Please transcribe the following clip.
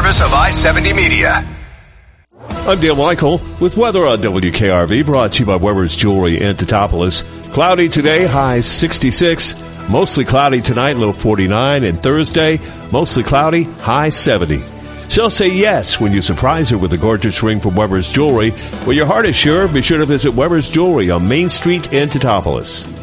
service of I-70 Media. I'm Dale Michael with weather on WKRV, brought to you by Weber's Jewelry in Teutopolis. Cloudy today, high 66. Mostly cloudy tonight, low 49. And Thursday, mostly cloudy, high 70. She'll say yes when you surprise her with a gorgeous ring from Weber's Jewelry. Where your heart is sure, be sure to visit Weber's Jewelry on Main Street in Teutopolis.